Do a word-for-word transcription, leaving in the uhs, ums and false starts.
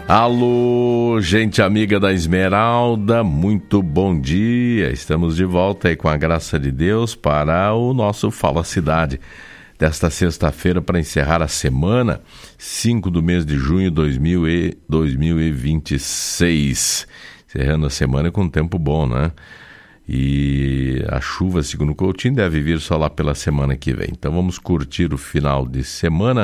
Alô, gente amiga da Esmeralda, muito bom dia. Estamos de volta aí com a graça de Deus para o nosso Fala Cidade desta sexta-feira para encerrar a semana, cinco do mês de junho de dois mil e vinte e seis. Encerrando a semana com um tempo bom, né? E a chuva, segundo o Coutinho, deve vir só lá pela semana que vem. Então vamos curtir o final de semana